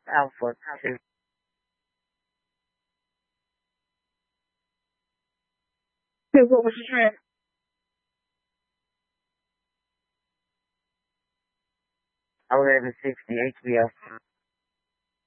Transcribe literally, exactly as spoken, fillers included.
Alpha two. Okay, what was the trend? eleven sixty H B O.